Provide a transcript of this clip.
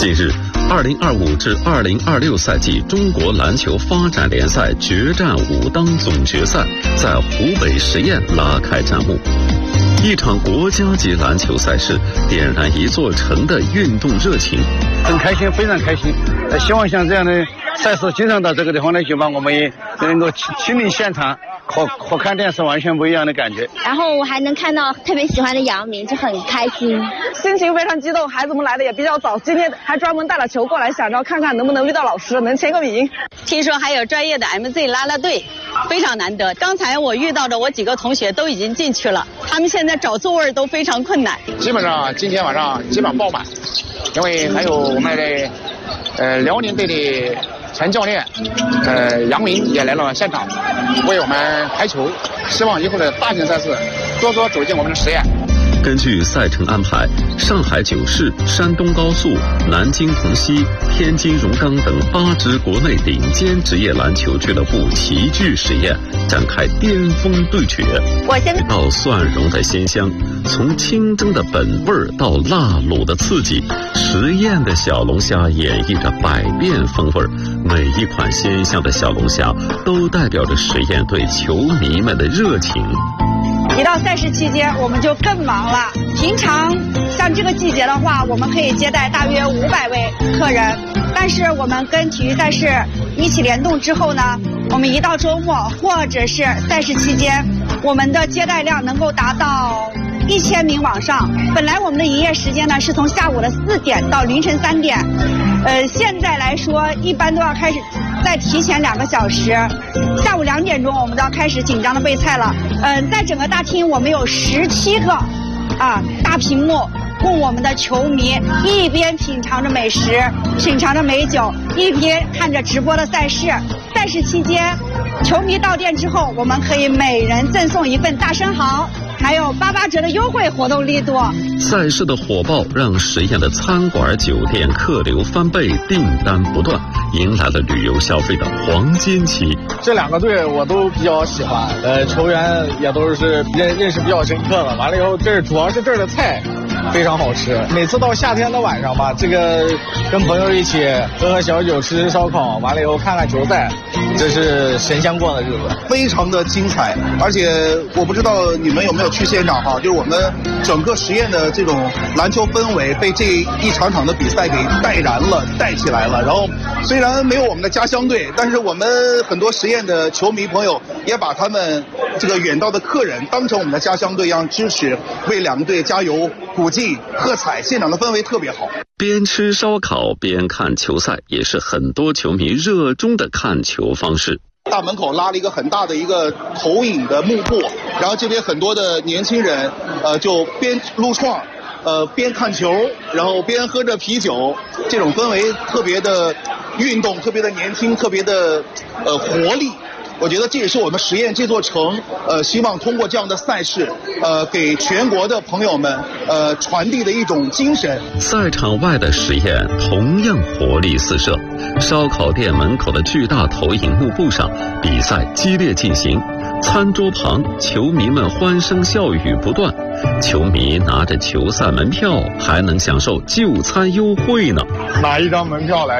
近日，2025至2026赛季中国篮球发展联赛决战武当总决赛在湖北十堰拉开战幕。一场国家级篮球赛事点燃一座城的运动热情， 很开心，非常开心。希望像这样的赛事经常到这个地方来举办，我们也能够亲临现场，和看电视完全不一样的感觉。 然后我还能看到特别喜欢的姚明，就很开心， 心情非常激动。孩子们来的也比较早，今天还专门带了球过来，想着看看能不能遇到老师，能签个名。 听说还有专业的 MZ 啦啦队，非常难得。刚才我遇到的我几个同学都已经进去了，他们现在找座位都非常困难。 基本上今天晚上基本爆满，因为还有我们的辽宁队的前教练杨明也来了现场，为我们排球。希望以后的大型赛事多多走进我们的实验。 根据赛程安排，上海九市、山东高速、南京同曦、天津荣钢等8支国内顶尖职业篮球俱乐部齐聚实验，展开巅峰对决。到蒜蓉的鲜香，从清蒸的本味到辣卤的刺激，实验的小龙虾演绎着百变风味，每一款鲜香的小龙虾都代表着实验对球迷们的热情。 一到赛事期间，我们就更忙了。平常像这个季节的话，我们可以接待大约500位客人，但是我们跟体育赛事一起联动之后呢，我们一到周末或者是赛事期间，我们的接待量能够达到1000名往上。本来我们的营业时间呢是从下午的4点到凌晨3点，现在来说一般都要开始再提前2个小时，下午2点钟我们都要开始紧张的备菜了。在整个大厅我们有17个大屏幕，供我们的球迷一边品尝着美食、品尝着美酒，一边看着直播的赛事。赛事期间，球迷到店之后，我们可以每人赠送一份大生蚝，还有88折的优惠活动力度。 赛事的火爆让实验的餐馆、酒店客流翻倍，订单不断，迎来了旅游消费的黄金期。 这2个队我都比较喜欢，球员也都是认识比较深刻的。完了以后，主要是这儿的菜非常好吃。每次到夏天的晚上吧，这个跟朋友一起喝小酒、吃烧烤，完了以后看看球赛，这是神仙过的日子， 非常的精彩。而且我不知道你们有没有去现场哈，就是我们整个实验的这种篮球氛围被这一场场的比赛给带燃了、带起来了。然后虽然没有我们的家乡队，但是我们很多实验的球迷朋友也把他们这个远道的客人当成我们的家乡队一样支持，为2个队加油、鼓劲、喝彩，现场的氛围特别好。 边吃烧烤边看球赛，也是很多球迷热衷的看球方式。 大门口拉了一个很大的一个投影的幕布，然后这边很多的年轻人就边撸串边看球，然后边喝着啤酒，这种氛围特别的运动，特别的年轻，特别的活力。我觉得这也是我们实验这座城希望通过这样的赛事给全国的朋友们传递的一种精神。 赛场外的实验同样活力四射，烧烤店门口的巨大投影幕布上，比赛激烈进行，餐桌旁球迷们欢声笑语不断，球迷拿着球赛门票还能享受就餐优惠呢。 拿一张门票来